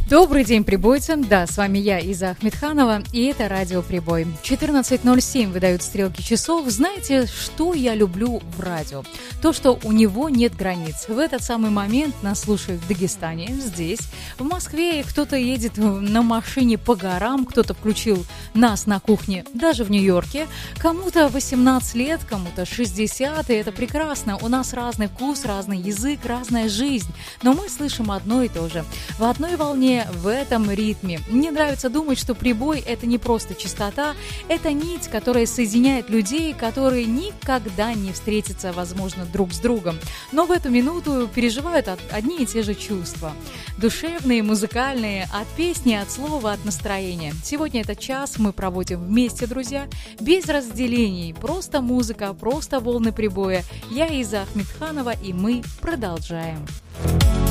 Добрый день, прибойцы! Да, с вами я, Иза Ахмедханова, и это Радио Прибой. 14:07 выдают стрелки часов. Знаете, что я люблю в радио? То, что у него нет границ. В этот самый момент нас слушают в Дагестане, здесь, в Москве. Кто-то едет на машине по горам, кто-то включил нас на кухне, даже в Нью-Йорке. Кому-то 18 лет, кому-то 60, и это прекрасно. У нас разный вкус, разный язык, разная жизнь. Но мы слышим одно и то же. В одной волне, в этом ритме. Мне нравится думать, что прибой — это не просто частота, это нить, которая соединяет людей, которые никогда не встретятся, возможно, друг с другом, но в эту минуту переживают одни и те же чувства. Душевные, музыкальные, от песни, от слова, от настроения. Сегодня этот час мы проводим вместе, друзья, без разделений. Просто музыка, просто волны прибоя. Я Иза Ахмедханова, и мы продолжаем.